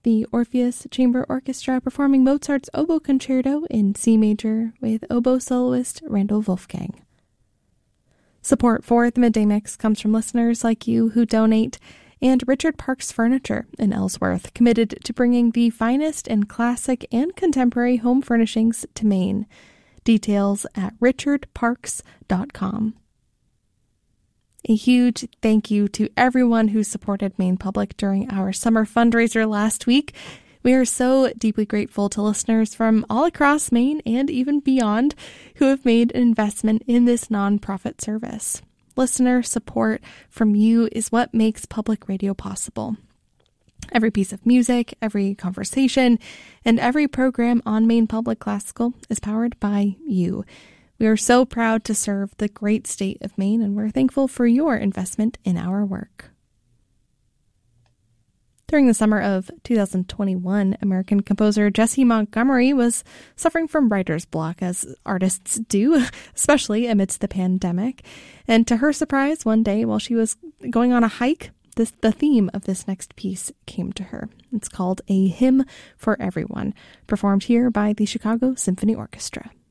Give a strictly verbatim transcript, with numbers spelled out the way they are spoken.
the Orpheus Chamber Orchestra performing Mozart's Oboe Concerto in C major with oboe soloist Randall Wolfgang. Support for the Midday Mix comes from listeners like you who donate, and Richard Parks Furniture in Ellsworth, committed to bringing the finest in classic and contemporary home furnishings to Maine. Details at richard parks dot com. A huge thank you to everyone who supported Maine Public during our summer fundraiser last week. We are so deeply grateful to listeners from all across Maine and even beyond who have made an investment in this nonprofit service. Listener support from you is what makes public radio possible. Every piece of music, every conversation, and every program on Maine Public Classical is powered by you. We are so proud to serve the great state of Maine, and we're thankful for your investment in our work. During the summer of two thousand twenty-one, American composer Jessie Montgomery was suffering from writer's block, as artists do, especially amidst the pandemic. And to her surprise, one day while she was going on a hike, This, the theme of this next piece came to her. It's called A Hymn for Everyone, performed here by the Chicago Symphony Orchestra.